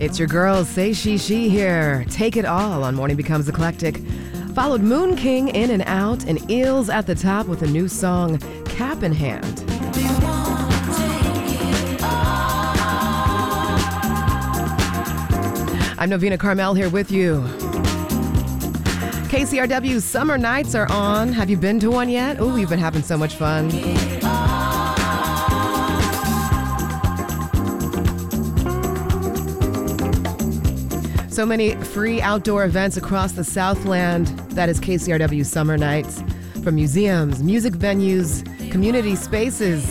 It's your girls, Say She here. Take it all on Morning Becomes Eclectic. Followed Moon King In and Out and Eels at the top with a new song, Cap in Hand. I'm Novena Carmel here with you. KCRW Summer Nights are on. Have you been to one yet? Oh, we've been having so much fun. So many free outdoor events across the Southland. That is KCRW Summer Nights. From museums, music venues, community spaces.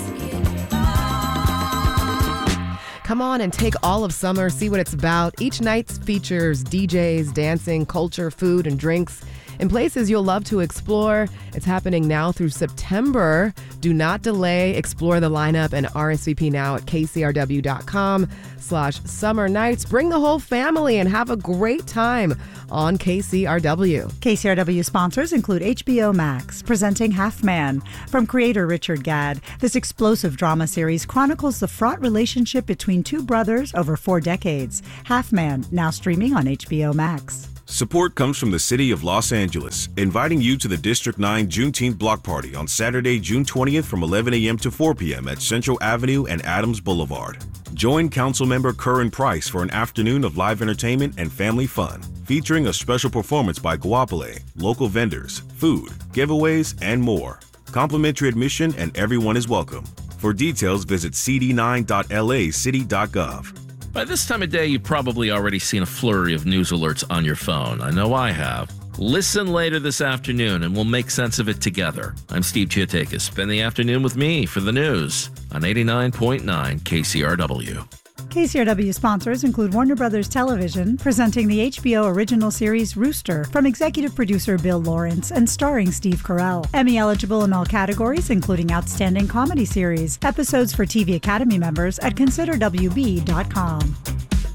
Come on and take all of summer, see what it's about. Each night features DJs, dancing, culture, food, and drinks in places you'll love to explore. It's happening now through September. Do not delay. Explore the lineup and RSVP now at kcrw.com/summer nights. Bring the whole family and have a great time on KCRW. KCRW sponsors include HBO Max, presenting Half Man. From creator Richard Gadd, this explosive drama series chronicles the fraught relationship between two brothers over 4 decades. Half Man, now streaming on HBO Max. Support comes from the City of Los Angeles, inviting you to the District 9 Juneteenth Block Party on Saturday, June 20th from 11 a.m. to 4 p.m. at Central Avenue and Adams Boulevard. Join Councilmember Curran Price for an afternoon of live entertainment and family fun, featuring a special performance by Guapole, local vendors, food, giveaways, and more. Complimentary admission and everyone is welcome. For details, visit cd9.lacity.gov. By this time of day, you've probably already seen a flurry of news alerts on your phone. I know I have. Listen later this afternoon and we'll make sense of it together. I'm Steve Chiatakis. Spend the afternoon with me for the news on 89.9 KCRW. KCRW sponsors include Warner Brothers Television, presenting the HBO original series Rooster from executive producer Bill Lawrence and starring Steve Carell. Emmy eligible in all categories, including Outstanding Comedy Series. Episodes for TV Academy members at considerwb.com.